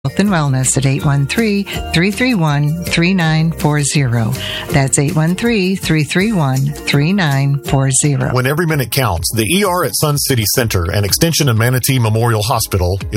Health and Wellness at 813-331-3940. That's 813-331-3940. When every minute counts, the ER at Sun City Center and Extension and Manatee Memorial Hospital